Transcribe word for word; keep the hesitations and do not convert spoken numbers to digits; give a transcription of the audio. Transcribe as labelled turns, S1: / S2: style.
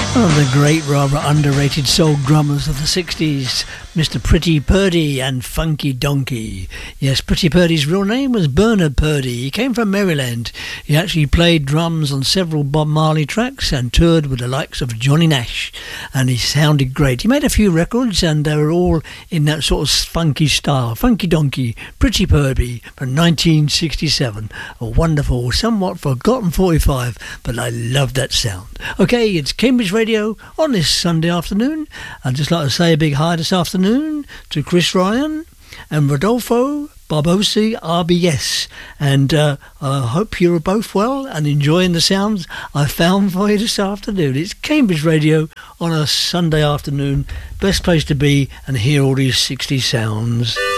S1: One of the great, rather underrated soul drummers of the sixties, Mister Pretty Purdy and Funky Donkey. Yes, Pretty Purdy's real name was Bernard Purdy. He came from Maryland. He actually played drums on several Bob Marley tracks and toured with the likes of Johnny Nash, and he sounded great. He made a few records and they were all in that sort of funky style. Funky Donkey, Pretty Purdy from nineteen sixty-seven. A wonderful, somewhat forgotten forty-five, but I love that sound. Okay, it's Cambridge Radio on this Sunday afternoon. I'd just like to say a big hi this afternoon to Chris Ryan and Rodolfo Barbosi R B S, and uh, I hope you're both well and enjoying the sounds I found for you this afternoon. It's Cambridge Radio on a Sunday afternoon, best place to be and hear all these sixty sounds.